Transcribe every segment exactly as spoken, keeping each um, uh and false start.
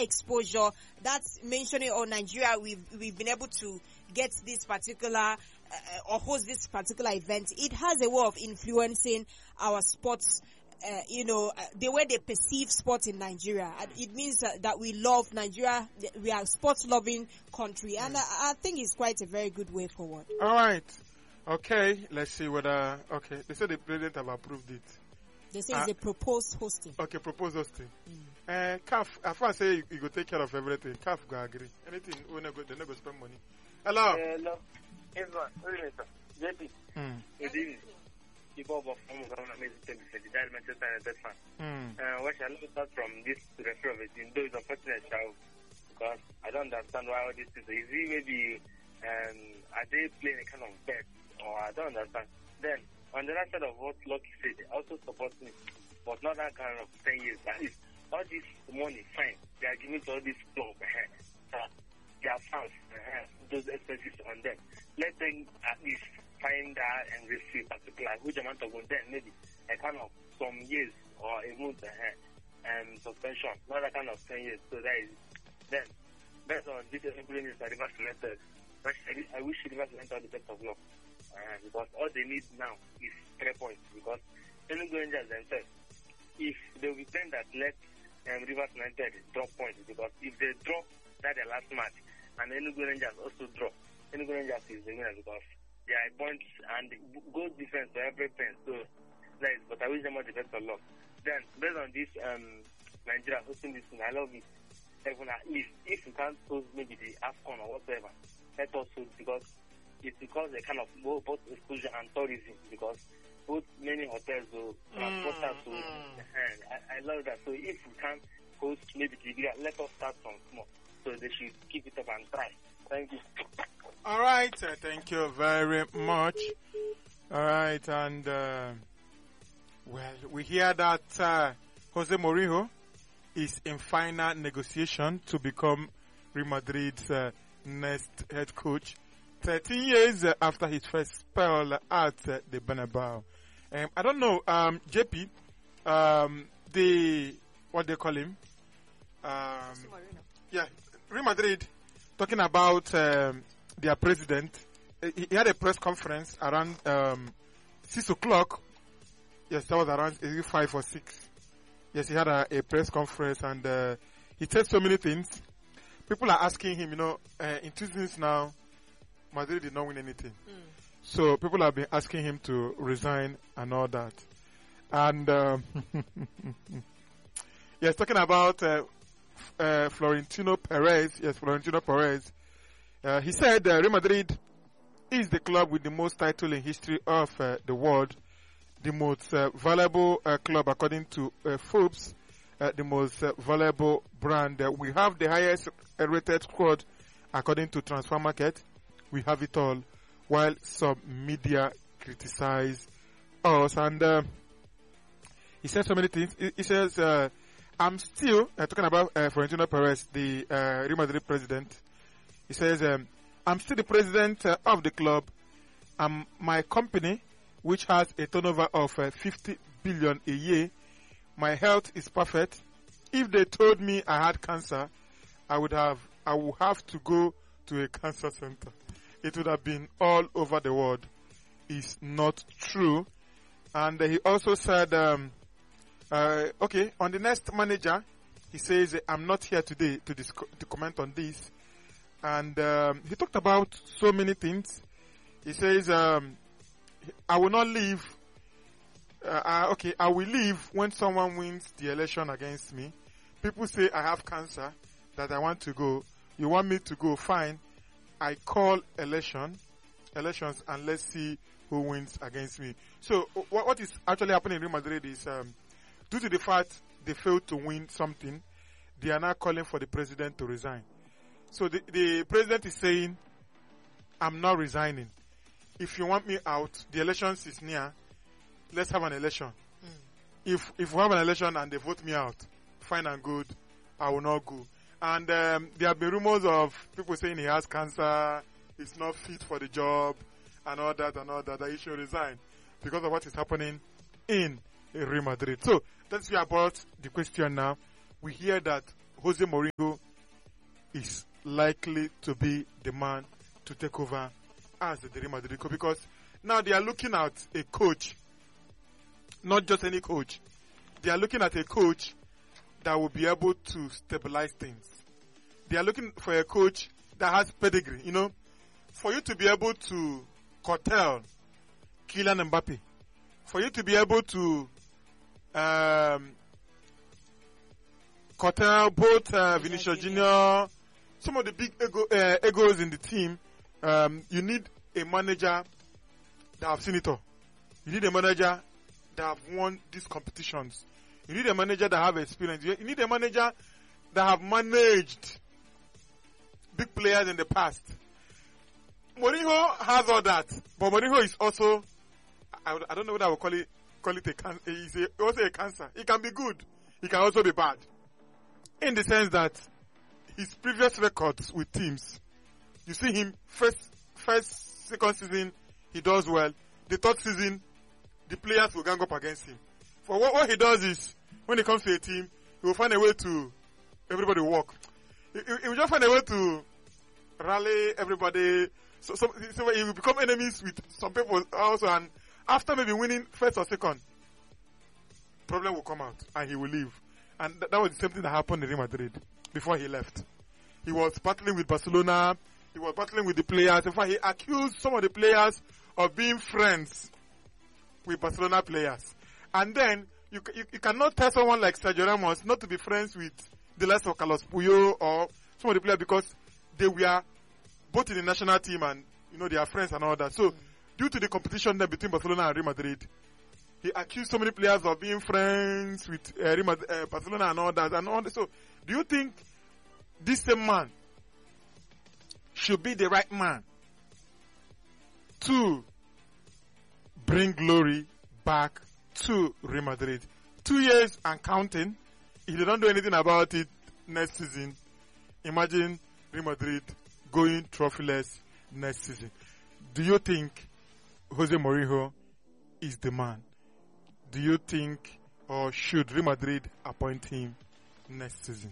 exposure, that's mentioning on Nigeria, we've we've been able to get this particular uh, or host this particular event. It has a way of influencing our sports. Uh, you know, uh, the way they perceive sports in Nigeria. Uh, it means uh, that we love Nigeria. We are a sports-loving country, and I, I think it's quite a very good way forward. All right. Okay. Let's see whether. Okay. They said the president have approved it. They say uh, it's a proposed hosting. Okay, proposed hosting. Mm. Uh, C A F, if I say you, you go take care of everything, C A F go agree. Anything, we never go, they never spend money. Hello. Hello. Everyone, J P. Mm. Good evening. People of Form Government made it to the Dial Manchester United fan. Mm. Uh, what shall I start from this referee of it? Though it's unfortunate, shall, because I don't understand why all this is. Is he maybe, um, are they playing a kind of bet? Or I don't understand. Then, on the other side of what Lucky said, they also support me, but not that kind of ten years. That is, all this money, fine, they are giving to all these clubs, uh, their fans, uh, those expenses on them. Let them at least find that and receive particular which amount of then maybe a kind of some years or a month ahead um suspension, not that kind of ten years. So that is then based on this agreement that Rivers United, I wish Rivers United the best of luck. Uh, because all they need now is three points, because Enugu Rangers themselves, if they will pretend that let um, Rivers United drop points, because if they draw that their last match and Enugu Rangers also draw, Enugu Rangers is the winner because they are points and goal difference for every pen. So that is, but I wish them all the best of luck. Then based on this um Nigeria hosting this thing, I love it. Even at least if you can't host maybe the AFCON or whatever, let us host, because it's because they kind of both exposure and tourism, because both many hotels will transport us to and I, I love that. So if we can host maybe the let us start from small. So they should keep it up and try. Thank you. All right, uh, thank you very much. All right, and uh, well, we hear that uh, Jose Mourinho is in final negotiation to become Real Madrid's uh, next head coach, thirteen years uh, after his first spell at uh, the Bernabeu. Um, I don't know, um, J P, um, the what they call him, um, yeah, Real Madrid, talking about um, their president. He had a press conference around um, six o'clock. Yes, that was around is five or six. Yes, he had a, a press conference, and uh, he said so many things. People are asking him, you know, uh, in two seasons now, Madrid did not win anything. Mm. So people have been asking him to resign and all that. And um, yes, talking about uh, uh, Florentino Perez. Yes, Florentino Perez. Uh, he said uh, Real Madrid is the club with the most title in history of uh, the world, the most uh, valuable uh, club according to uh, Forbes, uh, the most uh, valuable brand. Uh, we have the highest uh, rated squad according to Transfer Market. We have it all, while some media criticize us. And uh, he said so many things. He, he says, uh, I'm still uh, talking about uh, Florentino Perez, the uh, Real Madrid president. He says, um, I'm still the president uh, of the club. Um, my company, which has a turnover of uh, fifty billion a year, my health is perfect. If they told me I had cancer, I would have, I would have to go to a cancer center. It would have been all over the world. It's not true. And uh, he also said, um, uh, okay, on the next manager, he says, I'm not here today to, disc- to comment on this. And um, he talked about so many things. He says, um, I will not leave. Uh, uh, okay, I will leave when someone wins the election against me. People say I have cancer, that I want to go. You want me to go? Fine. I call election, elections, and let's see who wins against me. So what, what is actually happening in Real Madrid is, um, due to the fact they failed to win something, they are now calling for the president to resign. So the, the president is saying, I'm not resigning. If you want me out, the elections is near. Let's have an election. Mm. If if we have an election and they vote me out, fine and good, I will not go. And um, there have been rumors of people saying he has cancer, he's not fit for the job, and all that and all that, that he should resign because of what is happening in Real Madrid. So let's see about the question now. We hear that Jose Mourinho is likely to be the man to take over as the Real Madrid coach, because now they are looking at a coach, not just any coach. They are looking at a coach that will be able to stabilize things. They are looking for a coach that has pedigree. You know, for you to be able to curtail Kylian Mbappe, for you to be able to um, curtail both uh, Vinicius Junior, some of the big ego, uh, egos in the team, um, you need a manager that have seen it all. You need a manager that have won these competitions. You need a manager that have experience. You need a manager that have managed big players in the past. Mourinho has all that, but Mourinho is also, I, I don't know what I would call it, call it a cancer. He's a, also a cancer. It can be good. It can also be bad. In the sense that his previous records with teams, you see him first, first, second season, he does well. The third season, the players will gang up against him. For what, what he does is, when it comes to a team, he will find a way to everybody work. He, he will just find a way to rally everybody. So, so, so he will become enemies with some people also, and after maybe winning first or second, problem will come out and he will leave. And th- that was the same thing that happened in Real Madrid before he left. He was battling with Barcelona. He was battling with the players. In fact, he accused some of the players of being friends with Barcelona players. And then, you, you, you cannot tell someone like Sergio Ramos not to be friends with the likes of Carlos Puyol or some of the players, because they were both in the national team and, you know, they are friends and all that. So, due to the competition there between Barcelona and Real Madrid, he accused so many players of being friends with uh, Real Madrid, uh, Barcelona and all that. And all that. So, do you think this same man should be the right man to bring glory back to Real Madrid? Two years and counting. If they don't do anything about it next season, imagine Real Madrid going trophyless next season. Do you think Jose Mourinho is the man? Do you think, or should Real Madrid appoint him next season?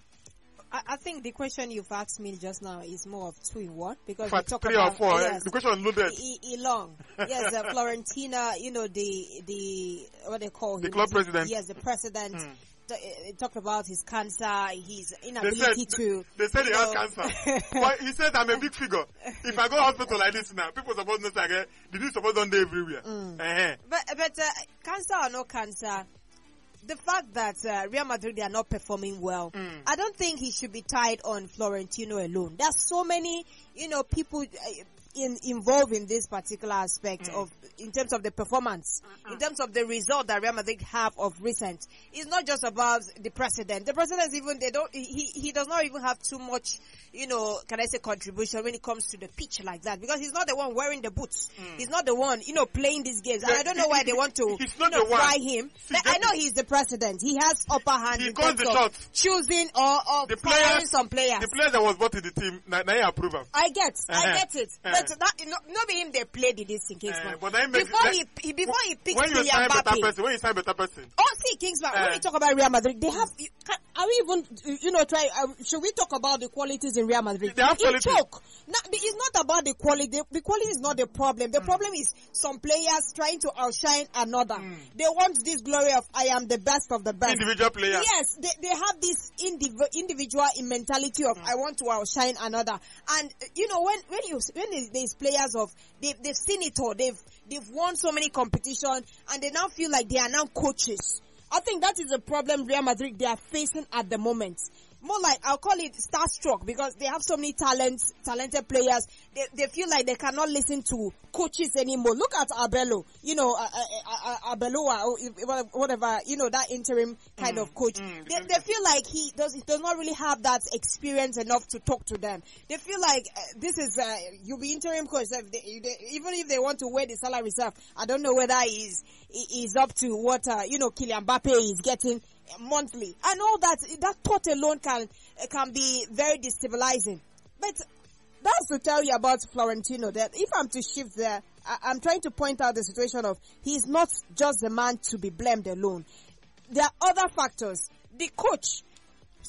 I, I think the question you've asked me just now is more of two in one, because Fact, we talk three about or four. yes, The question is loaded. E- e- long. Yes, uh, Florentina, you know, the the what they call him, The club president. Yes, the president. Hmm. T- uh, talked about his cancer, his They inability said, to. they said he you has know, cancer. Well, he said, I'm a big figure. If I go to hospital like this now, people suppose to say, okay, did you suppose don't do everywhere? Mm. Uh-huh. But but uh, cancer or no cancer, the fact that uh, Real Madrid, they are not performing well, Mm. I don't think he should be tied on Florentino alone. There's so many, you know, people uh, in, involved in this particular aspect Mm. of, in terms of the performance, in terms of the result that Real Madrid have of recent. It's not just about the president. The president, even they don't, he he does not even have too much, you know, can I say, contribution when it comes to the pitch like that, because he's not the one wearing the boots. Mm. He's not the one, you know, playing these games. And Yeah, I don't know why they want to, he's you not know, the one. fry him. See, But I know he's the president. He has upper hand He in calls terms the of shots. choosing or, or The firing players- some players. The player that was brought to the team, now, now he approve him. I get, Uh-huh. I get it. Uh-huh. But that, no, not be him they played in this thing, Uh, Kingsman. but then make- before that- he, he, before he picked When you Kylian sign better Mbappe. person, when you sign better person, Oh, see, Kingsman, when Uh, we talk about Real Madrid, they have, you, can, are we even, you know, try, uh, should we talk about the qualities in Real Madrid? They have He quality. choke. No, it's not about the quality. The, the quality is not the problem. The problem is some players trying to outshine another. Mm. They want this glory of, I am the best of the best. individual player. Yes, they, they have this indiv- individual mentality of I want to outshine another, and uh, you know when when you when there's- there's players of they've they've seen it all, they've they've won so many competitions, and they now feel like they are now coaches. I think that is the problem Real Madrid they are facing at the moment. More like, I'll call it starstruck, because they have so many talents, talented players. They, they feel like they cannot listen to coaches anymore. Look at Abello, you know, uh, uh, uh, Abello, or whatever, you know, that interim kind Mm, of coach. mm, They, they feel like he does, he does not really have that experience enough to talk to them. They feel like uh, this is, uh, you'll be interim coach. If they, they, even if they want to wear the salary reserve, I don't know whether he's, he's up to what, uh, you know, Kylian Mbappe is getting monthly. And all that, that thought alone can, can be very destabilizing. But that's to tell you about Florentino, that if I'm to shift there, I, I'm trying to point out the situation of he's not just the man to be blamed alone. There are other factors. The coach,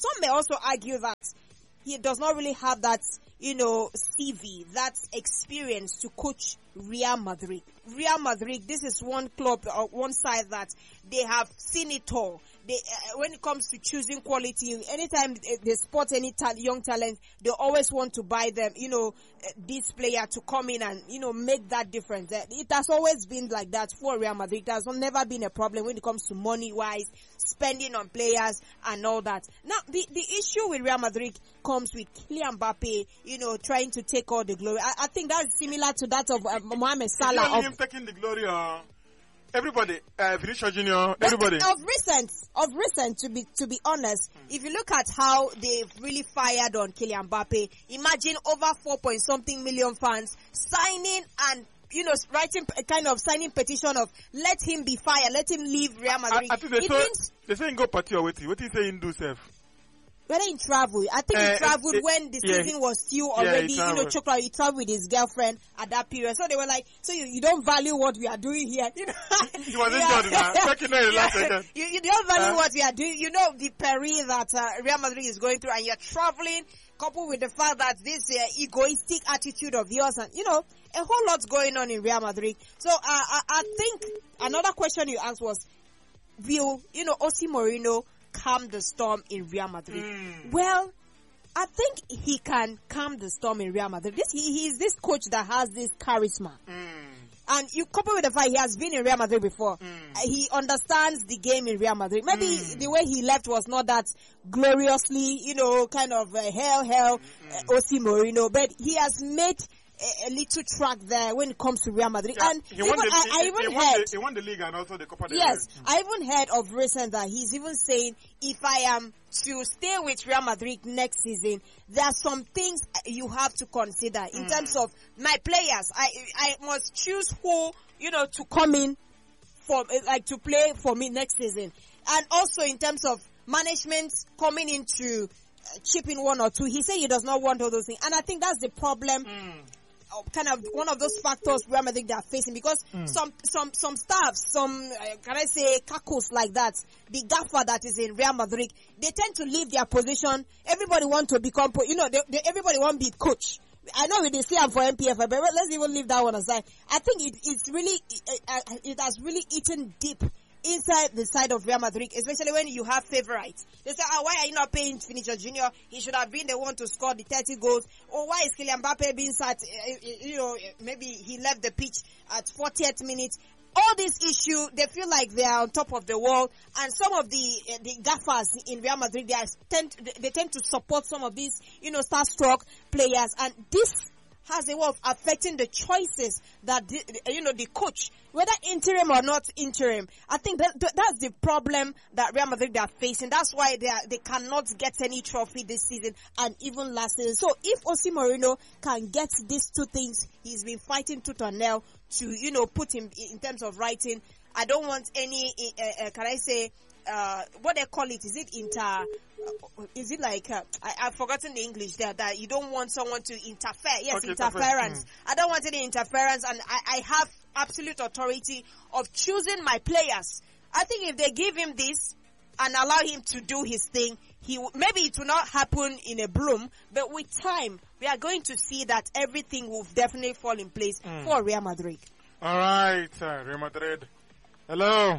some may also argue that he does not really have that, you know, C V, that experience to coach Real Madrid. Real Madrid, this is one club, uh, one side that they have seen it all. They, uh, when it comes to choosing quality, anytime they spot any ta- young talent, they always want to buy them, you know, uh, this player to come in and, you know, make that difference. Uh, it has always been like that for Real Madrid. It has never been a problem when it comes to money-wise, spending on players and all that. Now, the, the issue with Real Madrid comes with Kylian Mbappe, you know, trying to take all the glory. I, I think that's similar to that of uh, Mohamed Salah. Of, him taking the glory, uh, everybody, uh, Vinicius Junior, everybody. Of recent, of recent, to be to be honest, mm. if you look at how they've really fired on Kylian Mbappe, imagine over four point something million fans signing and, you know, writing a kind of signing petition of let him be fired, let him leave Real Madrid. I, I think they, it told, means, they say go party or what? What do you say in do self? Whether he traveled, I think uh, he traveled it, when the yeah, season was still already, yeah, you know, choked out. He traveled with his girlfriend at that period. So they were like, so you, you don't value what we are doing here. You know? He was injured now. Talking now last second. You, you don't value uh, what we are doing. You know the peril that uh, Real Madrid is going through, and you're traveling, coupled with the fact that this uh, egoistic attitude of yours, and, you know, a whole lot's going on in Real Madrid. So uh, I, I think another question you asked was, will, you know, Jose Mourinho calm the storm in Real Madrid? Mm. Well, I think he can calm the storm in Real Madrid. This he, he is this coach that has this charisma. Mm. And you couple with the fact he has been in Real Madrid before. Mm. He understands the game in Real Madrid. Maybe mm. the way he left was not that gloriously, you know, kind of uh, hell, hell, mm. uh, Jose Mourinho. But he has made a, a little track there when it comes to Real Madrid. Yeah, and he even, won the, I, he, I even he, won heard... the, he won the league and also the Copa del Rey. Yes, I even heard of recent that he's even saying, if I am to stay with Real Madrid next season, there are some things you have to consider in mm. terms of my players. I I must choose who, you know, to come in for, like, to play for me next season. And also in terms of management coming into uh, chipping one or two, he said he does not want all those things. And I think that's the problem. Mm. Kind of one of those factors Real Madrid they are facing, because mm. some some some staff, some uh, can I say cacos like that, the gaffer that is in Real Madrid, they tend to leave their position. Everybody want to become, you know, they, they, everybody want to be coach. I know we did see him for M P F, but let's even leave that one aside. I think it it's really it, it has really eaten deep inside the side of Real Madrid, especially when you have favorites. They say, oh, why are you not paying Vinicius Junior? He should have been the one to score the thirty goals. Or why is Kylian Mbappe being sat, you know, maybe he left the pitch at fortieth minute. All these issues, they feel like they are on top of the world, and some of the uh, the gaffers in Real Madrid, they are tend they tend to support some of these, you know, star-struck players, and this has a way of affecting the choices that the, you know, the coach, whether interim or not interim. I think that, that that's the problem that Real Madrid are facing. That's why they are, they cannot get any trophy this season and even last season. So if Jose Mourinho can get these two things he's been fighting tooth and nail to, you know, put him in terms of writing, I don't want any, uh, uh, can I say, uh, what they call it? Is it inter, uh, is it like, uh, I, I've forgotten the English there, that you don't want someone to interfere. Yes, okay, interference. Mm. I don't want any interference, and I, I have absolute authority of choosing my players. I think if they give him this and allow him to do his thing, he w- maybe it will not happen in a bloom, but with time, we are going to see that everything will definitely fall in place mm. for Real Madrid. All right, uh, Real Madrid. Hello.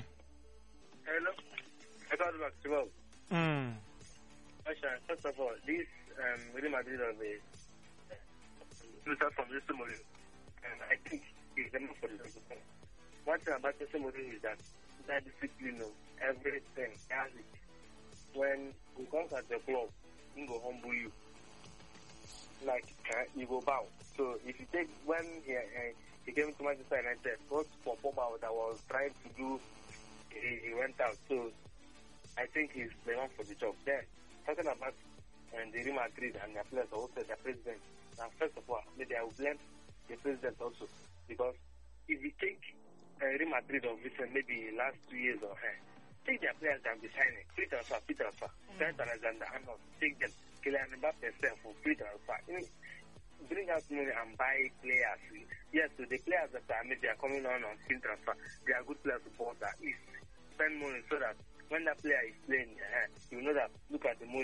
Hello. I got back to well. Mm. First of all, this um, Real Madrid of a uh, from Jose Mourinho, and I think he's the man for the job. One thing about Jose Mourinho is that that discipline of everything has it. When he comes at the club, he will humble you. Like uh, he will bow. So if you take when he, uh, he came to Manchester United, first for Pogba that was trying to do, he, he went out. So I think he's the one for the job. Then, talking about uh, the Real Madrid and their players, also their president. Now, first of all, maybe I will blame the president also. Because if you take uh, Real Madrid of recent, maybe last two years or uh, take their players and be signing. Free transfer, free transfer. Trent Alexander, Arnold, take them. Kylian Mbappe himself for free transfer. You know, bring out money and buy players. Yes, so the players that are maybe are coming on on free transfer, they are good players to support that. Is spend money so that when that player is playing, uh, you know that, look at the money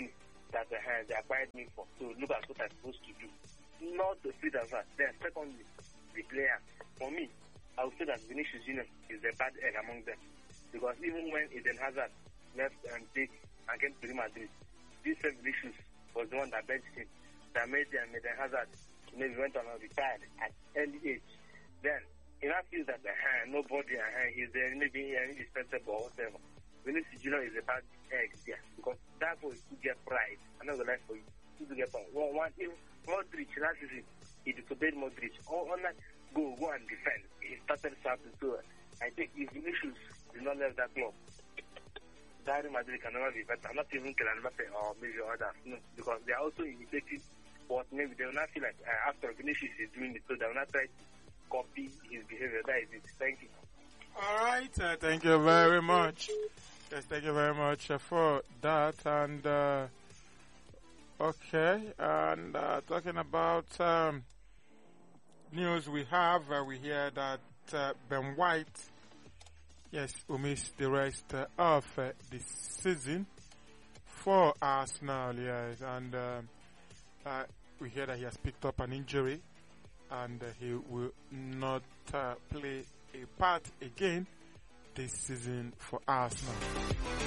that uh, they acquired me for. So look at what I'm supposed to do. Not the free transfer. Then secondly, the player. For me, I would say that Vinicius Junior is a bad egg among them. Because even when Eden Hazard left and take against Real Madrid, this same Vinicius was the one that benched him, that made them Eden Hazard maybe went on and retired at early age. Then, in that feels that the hand, nobody uh, is there, maybe uh, indispensable or whatever. Vinicius Junior is a bad egg there because that boy to get pride. I'm not gonna lie for you. To get pride. One, one, even Modric last season, he disobeyed Modric. On, on that, go, go and defend. He started something. So I think if Vinicius did not leave that club, that Real Madrid can never be better. I'm not even Kylian Mbappe or maybe others. No, because they are also imitating what maybe they will not feel like uh, after Vinicius is doing it, so they will not try to copy his behavior. That is it. Thank you. All right. Uh, thank you very much. Yes, thank you very much uh, for that. And uh, okay, and uh, talking about um, news we have, uh, we hear that uh, Ben White, yes, will miss the rest uh, of uh, the season for Arsenal. Yes, and uh, uh, we hear that he has picked up an injury and uh, he will not uh, play a part again this season for Arsenal.